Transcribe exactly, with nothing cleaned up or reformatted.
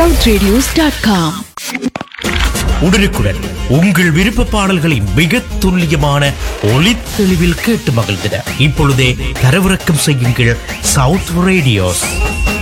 South radios dot com. உடனுக்குடன் உங்கள் விருப்ப பாடல்களை மிக துல்லியமான ஒளித்தெளிவில் கேட்டு மகிழ்ந்திட இப்பொழுதே தரவிறக்கம் செய்யுங்கள் சவுத் ரேடியோஸ்.